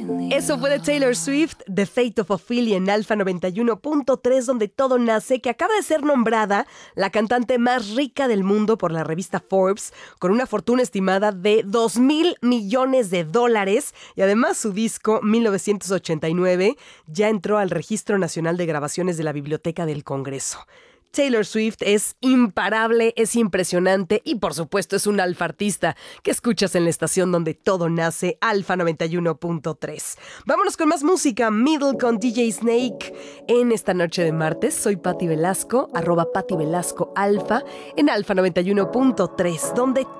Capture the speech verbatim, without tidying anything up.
Eso fue de Taylor Swift, The Fate of Ophelia en Alfa noventa y uno punto tres, donde todo nace, que acaba de ser nombrada la cantante más rica del mundo por la revista Forbes, con una fortuna estimada de dos mil millones de dólares. Y además su disco, mil novecientos ochenta y nueve, ya entró al Registro Nacional de Grabaciones de la Biblioteca del Congreso. Taylor Swift es imparable, es impresionante y por supuesto es un alfa artista que escuchas en la estación donde todo nace, Alfa noventa y uno punto tres. Vámonos con más música, Middle con D J Snake en esta noche de martes. Soy Patti Velasco, arroba Patti Velasco Alfa en Alfa noventa y uno punto tres, donde